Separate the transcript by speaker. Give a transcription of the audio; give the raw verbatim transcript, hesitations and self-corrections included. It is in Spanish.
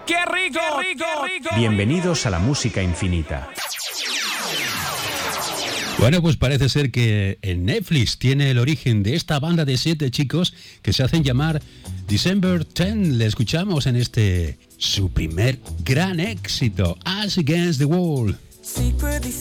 Speaker 1: ¡Qué rico, qué rico, rico!
Speaker 2: Bienvenidos a la música infinita.
Speaker 3: Bueno, pues parece ser que en Netflix tiene el origen de esta banda de siete chicos que se hacen llamar December tenth. Le escuchamos en este, su primer gran éxito, As Against the Wall.
Speaker 4: Secretly